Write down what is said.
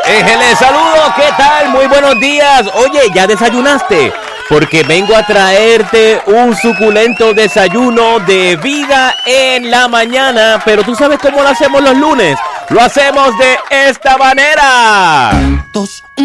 Ángeles, saludos, ¿qué tal? Muy buenos días. Oye, ¿ya desayunaste? Porque vengo a traerte un suculento desayuno de vida en la mañana. Pero ¿tú sabes cómo lo hacemos los lunes? Lo hacemos de esta manera.